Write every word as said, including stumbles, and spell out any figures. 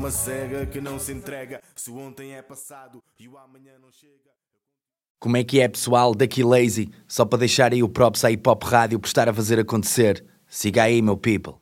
alma cega que não se entrega. Se o ontem é passado e o amanhã não chega. Como é que é, pessoal? Daqui Lazy. Só para deixar aí o props à Hip Hop Rádio por estar a fazer acontecer. Siga aí, meu people.